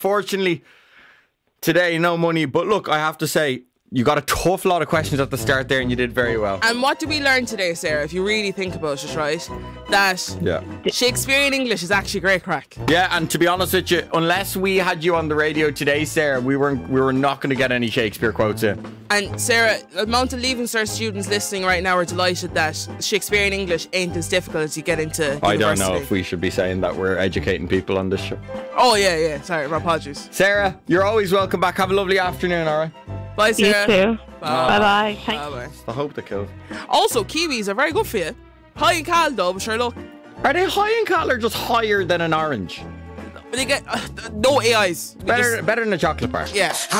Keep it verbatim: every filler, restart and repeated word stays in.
Fortunately, today, no money. But look, I have to say, you got a tough lot of questions at the start there and you did very well. And what did we learn today, Sarah, if you really think about it, right? That yeah. Shakespearean English is actually great crack. Yeah, and to be honest with you, unless we had you on the radio today, Sarah, we weren't we were not going to get any Shakespeare quotes in. And Sarah, the amount of Leaving Cert students listening right now are delighted that Shakespearean English ain't as difficult as you get into university. I don't know if we should be saying that we're educating people on this show. Oh, yeah, yeah. Sorry, my apologies. Sarah, you're always welcome back. Have a lovely afternoon, all right? Bye, Sarah. You too. Bye. Bye-bye. Thanks. Bye-bye. It's the hope that kills. Also, Kiwis are very good for you. High in cal, though, but sure, look. Are they high in cal or just higher than an orange? They get uh, no A Is. We Better, just, better than a chocolate bar. yeah.